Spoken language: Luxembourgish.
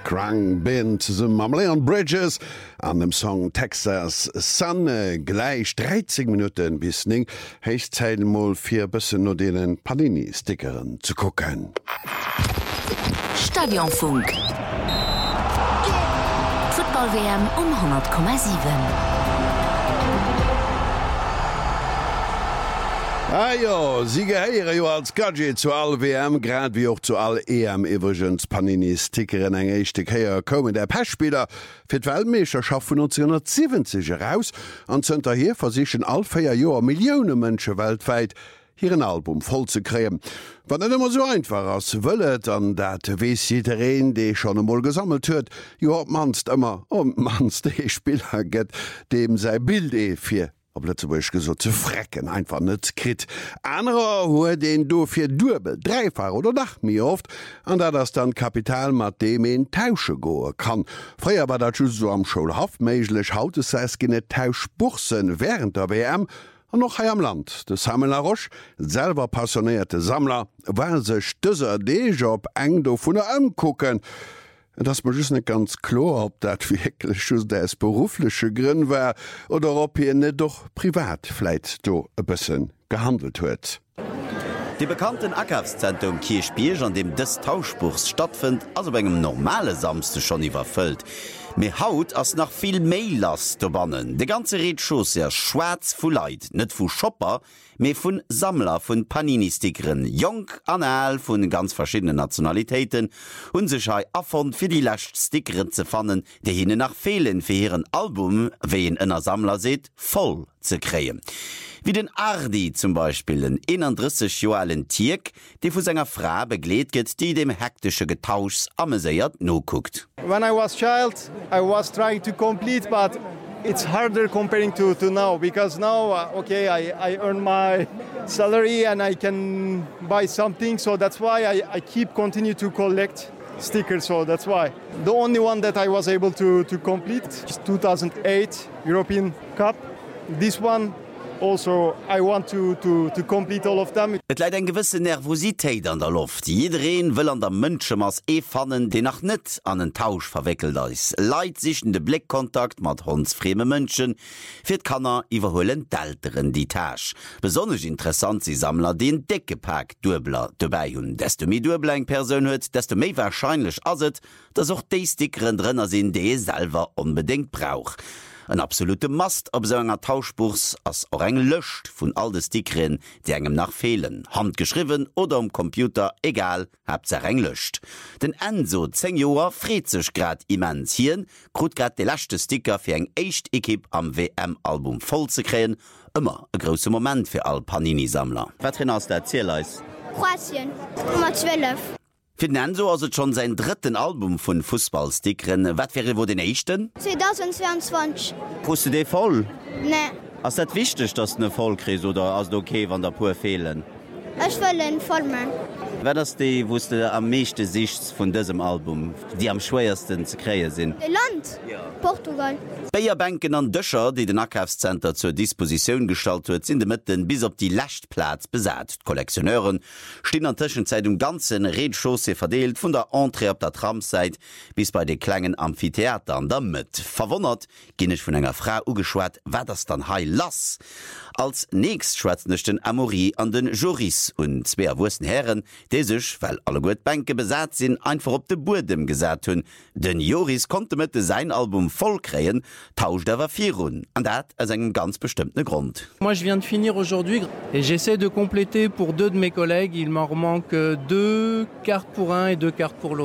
Krang Band am Leon Bridges an dem Song Texas Sun gleich 30 Minuten bis ning hecht Zeitmol 4 bëssen no denen Panini-Stickeren zu gucken. Stadionfunk. Football-WM 100,7. Ah ja, sie geheiere jo als Gadget zu all WM, grad wie auch zu all EM iwwergens Panini-Stickeren eng eichtig heier kommen der Pechspieler fir d'Weltmeisterschaft vun 1970 heraus an Zter hier versichen all 4 Joer Millioune Mënsche weltweit hier ein Album voll zu kreen. Wann net immer so einfach ass wëllet an dat wees jiin, déi schon emol gesammelt huet, jo manst immer manst dee Spieler gëtt dem sei Bild fir Lettzeburg gesot ze frecken einfach net krit. Anrer hue den do fir Dubel, dreifach oder nach mir oft, an da das dann Kapital mat dem en tausche goe kann. Freier war dat so am Schulhaft meiglech haute seskinne Tauschbuchsen während der WM an noch hai am Land. De Samuel Laroche, selber passionierte Sammler, war sech dëser Dejob eng do vun kucken. Das man just net ganz klar, ob dat wirklich des berufliche Grinn war oder ob ihr net doch privat vielleicht do e bisschen gehandelt huet. Die bekannten Ackerszentrum Kirchbierg, an dem des Tauschbuchs stattfindt, also bei engem normale Samste schon überfüllt. Mir haut as nach viel Maillast bannen. De ganze Redschoss ja schwarz vu Leiit, net vu Shopper, me vun Sammler vun Panini-Stickeren, Jong anal vun ganz verschiedene Nationalitäten und sech hai afon fir die lächt Stickeren ze fannen, de hinne nach fehlen fir ihren Album, wie en ënner Sammler seht, voll ze kreen. Wie den Ardi zum Beispiel, den 31 Joalen Tierk, der von seiner Frau begleitet geht, die dem hektischen Getauschs amüsiert no guckt. When I was child, I was trying to complete, but it's harder comparing to now, because now, I earn my salary and I can buy something, so that's why I keep continue to collect stickers, so that's why. The only one that I was able to complete is 2008 European Cup. This one, also, I want to complete all of them. Et leidt en gewisse Nervositéit an der Luft. Jiedereen will an der Mënschemass fannen, de nach net an den Tausch verwickelt is. Leiit sichende Blickkontakt mat hundsfreme Mënschen, fir d'Kanner iwwerhollen d'Älteren die Tasch. Besonnech interessant sie Sammler den Deckepack Dubler dabei hunn. Desto mi Dubler eng Persoun huet, desto méi wahrscheinlich aset, dats och déi Stickeren drënner sinn, dee selber unbedingt brauch. Ein absolute Mast op so enger Tauschbuchs ass or eng löscht vun all de Stickeren, die engem nach fehlen, handgeschriven oder am Computer, egal, habt ze eng löscht. Den Enzo 10 Joer friet sech grad immens hien, krut grad de lachte Sticker fir eng echt Ekipp am WM-Album voll ze kreen, immer e grosse Moment fir all Panini-Sammler. Watrin aus der Erzähleis? Kroatien, Nummer 12. Für den Enzo also schon sein dritten Album von Fußballstickeren. Was wäre wo den nächsten? 2022. Hast du den voll? Nee. Ist das wichtig, dass du einen voll kriegst oder ist es okay, wenn da pur fehlen? Ich will einen voll machen. Wer das die, wo du am meisten siehst von diesem Album, die am schwersten zu kriegen sind? Das Land? Ja. Portugal. Beierbänken an Dëcher, die den Ackercenter zur Disposition gestaltet wird, sind mitten bis auf die Lächtplatz besat. Kollektioneuren stehen an Zwischenzeit ganzen Redchaussee verdeelt, von der Entree auf der Tramseite bis bei den kleinen Amphitheatern damit. Verwundert ging ich von einer Frau ugeschwat, wer das dann hei lass. Als nächst schwätznechten Amourie an den Joris und zwei erwursten Herren, die sich, weil alle gut Bänke besat sind, einfach auf den Boden gesat hun. Den Joris konnte mit sein Album voll kreen, tauscht aber 4 Runden. Und das aus einem ganz bestimmten Grund. Moi, je viens de finir aujourd'hui et j'essaie de compléter pour 2 de mes collègues. Il m'en manque 2 cartes pour un et 2 cartes pour l'autre.